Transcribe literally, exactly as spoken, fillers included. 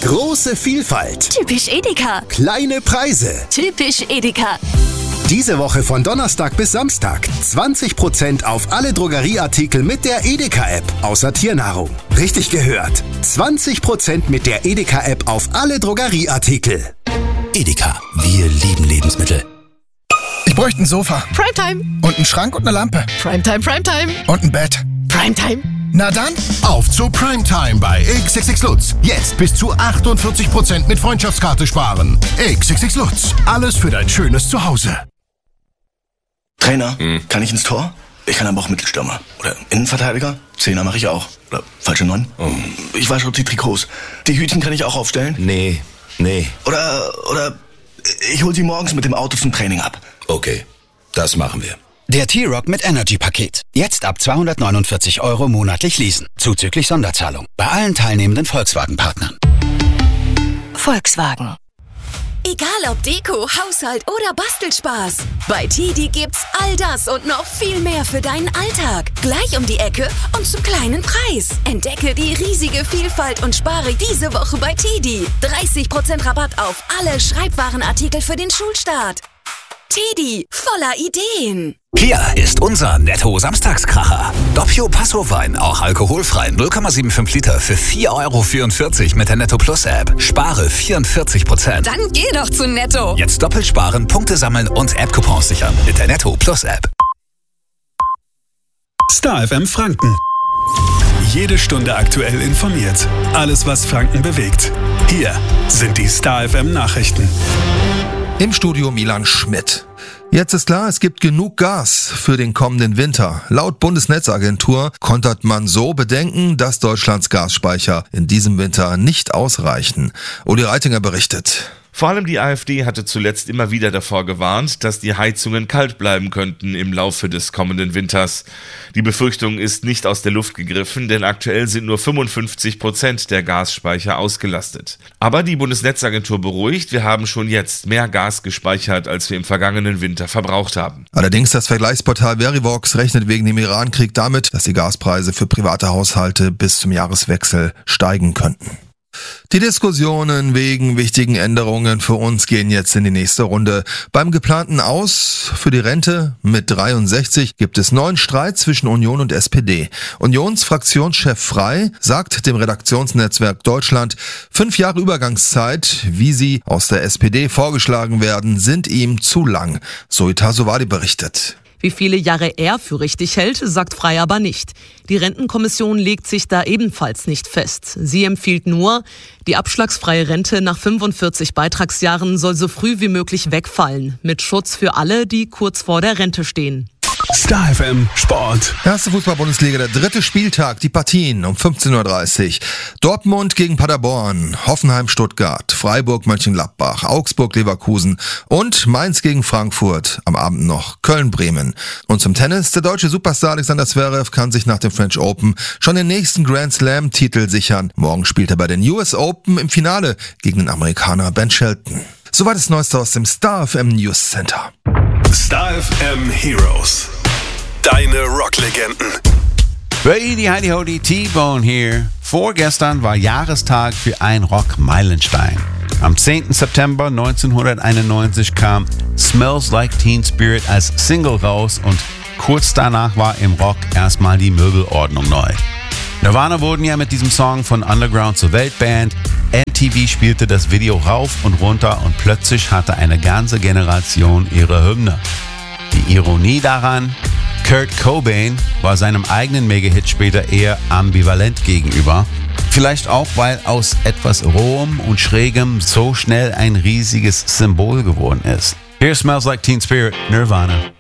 Große Vielfalt. Typisch Edeka. Kleine Preise. Typisch Edeka. Diese Woche von Donnerstag bis Samstag zwanzig Prozent auf alle Drogerieartikel mit der Edeka-App, außer Tiernahrung. Richtig gehört. zwanzig Prozent mit der Edeka-App auf alle Drogerieartikel. Edeka, wir lieben Lebensmittel. Ich bräuchte ein Sofa. Primetime. Und einen Schrank und eine Lampe. Primetime, Primetime. Und ein Bett. Primetime. Na dann, auf zu Primetime bei X X X Lutz. Jetzt bis zu achtundvierzig Prozent mit Freundschaftskarte sparen. X X X Lutz. Alles für dein schönes Zuhause. Trainer, hm. kann ich ins Tor? Ich kann aber auch Mittelstürmer. Oder Innenverteidiger? Zehner mache ich auch. Oder falsche Neun? Oh. Ich wasche die Trikots. Die Hütchen kann ich auch aufstellen? Nee, nee. Oder, oder ich hol sie morgens mit dem Auto zum Training ab. Okay, das machen wir. Der T-Rock mit Energy-Paket. Jetzt ab zweihundertneunundvierzig Euro monatlich leasen. Zuzüglich Sonderzahlung. Bei allen teilnehmenden Volkswagen-Partnern. Volkswagen. Egal ob Deko, Haushalt oder Bastelspaß. Bei Tidi gibt's all das und noch viel mehr für deinen Alltag. Gleich um die Ecke und zum kleinen Preis. Entdecke die riesige Vielfalt und spare diese Woche bei Tidi. dreißig Prozent Rabatt auf alle Schreibwarenartikel für den Schulstart. Tidi, voller Ideen. Hier ist unser Netto-Samstagskracher. Doppio Passo-Wein, auch alkoholfrei, null Komma fünfundsiebzig Liter für vier Euro vierundvierzig mit der Netto Plus App. Spare vierundvierzig Prozent. Dann geh doch zu Netto. Jetzt doppelt sparen, Punkte sammeln und App-Coupons sichern mit der Netto Plus App. Star F M Franken. Jede Stunde aktuell informiert. Alles, was Franken bewegt. Hier sind die Star F M Nachrichten. Im Studio Milan Schmidt. Jetzt ist klar, es gibt genug Gas für den kommenden Winter. Laut Bundesnetzagentur kontert man so bedenken, dass Deutschlands Gasspeicher in diesem Winter nicht ausreichen. Uli Reitinger berichtet. Vor allem die AfD hatte zuletzt immer wieder davor gewarnt, dass die Heizungen kalt bleiben könnten im Laufe des kommenden Winters. Die Befürchtung ist nicht aus der Luft gegriffen, denn aktuell sind nur fünfundfünfzig Prozent der Gasspeicher ausgelastet. Aber die Bundesnetzagentur beruhigt, wir haben schon jetzt mehr Gas gespeichert, als wir im vergangenen Winter verbraucht haben. Allerdings das Vergleichsportal Verivox rechnet wegen dem Irankrieg damit, dass die Gaspreise für private Haushalte bis zum Jahreswechsel steigen könnten. Die Diskussionen wegen wichtigen Änderungen für uns gehen jetzt in die nächste Runde. Beim geplanten Aus für die Rente mit dreiundsechzig gibt es neuen Streit zwischen Union und S P D. Unionsfraktionschef Frey sagt dem Redaktionsnetzwerk Deutschland, fünf Jahre Übergangszeit, wie sie aus der S P D vorgeschlagen werden, sind ihm zu lang. Soita Sowadi berichtet. Wie viele Jahre er für richtig hält, sagt Frey aber nicht. Die Rentenkommission legt sich da ebenfalls nicht fest. Sie empfiehlt nur, die abschlagsfreie Rente nach fünfundvierzig Beitragsjahren soll so früh wie möglich wegfallen, mit Schutz für alle, die kurz vor der Rente stehen. Star F M Sport. Erste Fußball-Bundesliga, der dritte Spieltag, die Partien um fünfzehn Uhr dreißig. Dortmund gegen Paderborn, Hoffenheim Stuttgart, Freiburg Mönchengladbach, Augsburg Leverkusen und Mainz gegen Frankfurt. Am Abend noch Köln-Bremen. Und zum Tennis, der deutsche Superstar Alexander Zverev kann sich nach dem French Open schon den nächsten Grand Slam-Titel sichern. Morgen spielt er bei den U S Open im Finale gegen den Amerikaner Ben Shelton. Soweit das Neueste aus dem Star F M News Center. Star F M Heroes. Deine Rocklegenden. Brady, Heidi Hodi, T-Bone hier. Vorgestern war Jahrestag für ein Rock-Meilenstein. Am zehnten September neunzehnhunderteinundneunzig kam Smells Like Teen Spirit als Single raus und kurz danach war im Rock erstmal die Möbelordnung neu. Nirvana wurden ja mit diesem Song von Underground zur Weltband. M T V spielte das Video rauf und runter und plötzlich hatte eine ganze Generation ihre Hymne. Die Ironie daran: Kurt Cobain war seinem eigenen Mega-Hit später eher ambivalent gegenüber. Vielleicht auch, weil aus etwas Rohem und Schrägem so schnell ein riesiges Symbol geworden ist. Here Smells Like Teen Spirit, Nirvana.